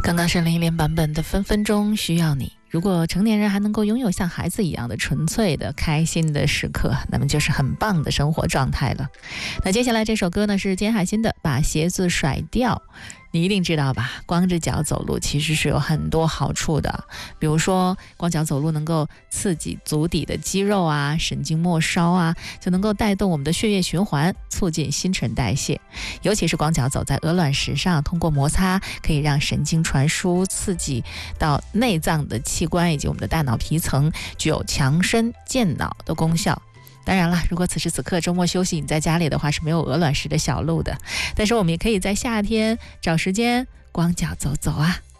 刚刚是林忆莲版本的《分分钟需要你》。如果成年人还能够拥有像孩子一样的纯粹的开心的时刻，那么就是很棒的生活状态了。那接下来这首歌呢是简海欣的《把鞋子甩掉》。你一定知道吧，光着脚走路其实是有很多好处的，比如说光脚走路能够刺激足底的肌肉啊，神经末梢啊，就能够带动我们的血液循环，促进新陈代谢。尤其是光脚走在鹅卵石上，通过摩擦可以让神经传输，刺激到内脏的器官以及我们的大脑皮层，具有强身健脑的功效。当然了，如果此时此刻周末休息你在家里的话，是没有鹅卵石的小路的，但是我们也可以在夏天找时间光脚走走啊。